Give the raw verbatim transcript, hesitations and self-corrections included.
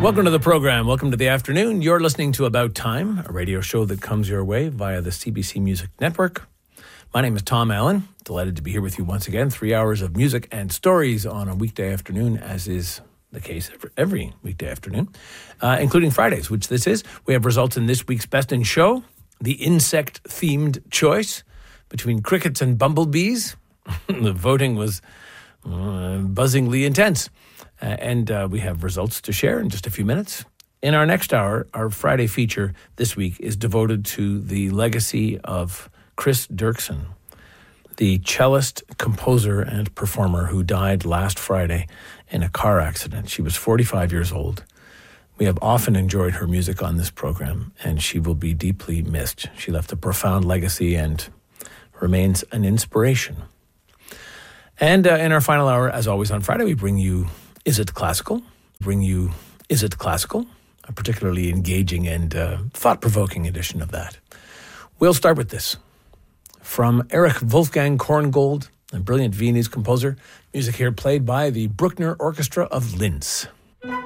Welcome to the program. Welcome to the afternoon. You're listening to About Time, a radio show that comes your way via the C B C Music Network. My name is Tom Allen. Delighted to be here with you once again. Three hours of music and stories on a weekday afternoon, as is the case every, every weekday afternoon, uh, including Fridays, which this is. We have results in this week's Best in Show, the insect-themed choice between crickets and bumblebees. The voting was uh, buzzingly intense. Uh, and uh, we have results to share in just a few minutes. In our next hour, our Friday feature this week is devoted to the legacy of Chris Dirksen, the cellist, composer, and performer who died last Friday in a car accident. She was forty-five years old. We have often enjoyed her music on this program, and she will be deeply missed. She left a profound legacy and remains an inspiration. And uh, in our final hour, as always on Friday, we bring you Is It Classical? Bring you Is It Classical? A particularly engaging and uh, thought-provoking edition of that. We'll start with this. From Erich Wolfgang Korngold, a brilliant Viennese composer, music here played by the Bruckner Orchestra of Linz.